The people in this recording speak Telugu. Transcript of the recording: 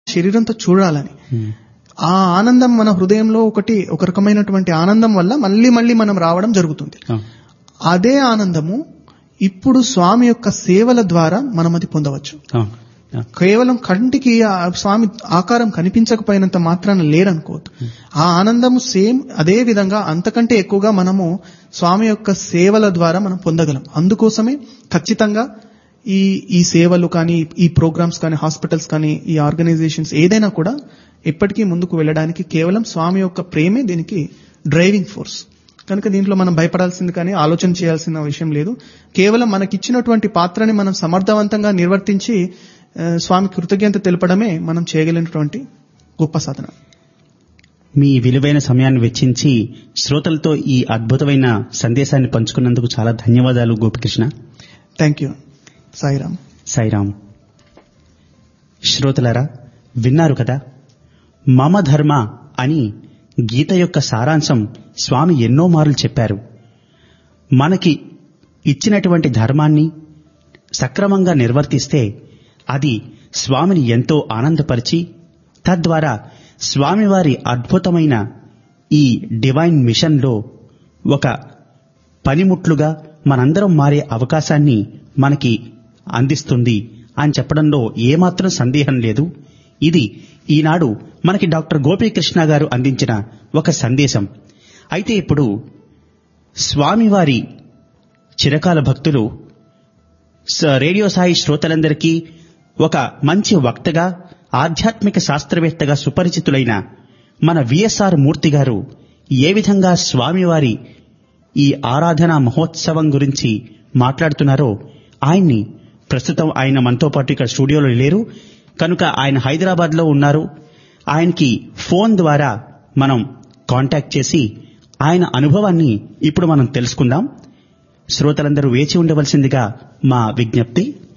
శరీరంతో చూడాలని. ఆ ఆనందం మన హృదయంలో ఒక రకమైనటువంటి ఆనందం వల్ల మళ్ళీ మళ్ళీ మనం రావడం జరుగుతుంది. అదే ఆనందము ఇప్పుడు స్వామి యొక్క సేవల ద్వారా మనం అది పొందవచ్చు. కేవలం కంటికి స్వామి ఆకారం కనిపించకపోయినంత మాత్రాన లేరనుకోవద్దు. ఆ ఆనందము సేమ్ అదే విధంగా అంతకంటే ఎక్కువగా మనము స్వామి యొక్క సేవల ద్వారా మనం పొందగలం. అందుకోసమే ఖచ్చితంగా ఈ సేవలు కానీ, ఈ ప్రోగ్రామ్స్ కానీ, హాస్పిటల్స్ కానీ, ఈ ఆర్గనైజేషన్స్ ఏదైనా కూడా ఎప్పటికీ ముందుకు వెళ్ళడానికి కేవలం స్వామి యొక్క ప్రేమే దీనికి డ్రైవింగ్ ఫోర్స్. కనుక దీంట్లో మనం భయపడాల్సింది కానీ ఆలోచన చేయాల్సిన విషయం లేదు. కేవలం మనకిచ్చినటువంటి పాత్రని మనం సమర్థవంతంగా నిర్వర్తించి స్వామి కృతజ్ఞత తెలపడమే మనం చేయగలిగినటువంటి గొప్ప సాధన. మీ విలువైన సమయాన్ని వెచ్చించి శ్రోతలతో ఈ అద్భుతమైన సందేశాన్ని పంచుకున్నందుకు చాలా ధన్యవాదాలు గోపికృష్ణ. Thank you. సాయిరామ్. సాయిరామ్. శ్రోతలారా, విన్నారు కదా, మమ ధర్మ అని గీత యొక్క సారాంశం స్వామి ఎన్నో మార్లు చెప్పారు. మనకి ఇచ్చినటువంటి ధర్మాన్ని సక్రమంగా నిర్వర్తిస్తే అది స్వామిని ఎంతో ఆనందపరిచి తద్వారా స్వామివారి అద్భుతమైన ఈ డివైన్ మిషన్లో ఒక పనిముట్లుగా మనందరం మారే అవకాశాన్ని మనకి అందిస్తుంది అని చెప్పడంలో ఏమాత్రం సందేహం లేదు. ఇది ఈనాడు మనకి డాక్టర్ గోపీకృష్ణ గారు అందించిన ఒక సందేశం. అయితే ఇప్పుడు స్వామివారి చిరకాల భక్తులు, రేడియో సాయి శ్రోతలందరికీ ఒక మంచి వక్తగా, ఆధ్యాత్మిక శాస్త్రవేత్తగా సుపరిచితులైన మన విఎస్ఆర్ మూర్తి గారు ఏ విధంగా స్వామివారి ఈ ఆరాధనా మహోత్సవం గురించి మాట్లాడుతున్నారో ఆయన్ని ప్రస్తుతం ఆయన మనతో పాటు ఇక్కడ స్టూడియోలో లేరు కనుక ఆయన హైదరాబాద్ లో ఉన్నారు. ఆయనకి ఫోన్ ద్వారా మనం కాంటాక్ట్ చేసి ఆయన అనుభవాన్ని ఇప్పుడు మనం తెలుసుకుందాం. శ్రోతలందరూ వేచి ఉండవలసిందిగా మా విజ్ఞప్తి.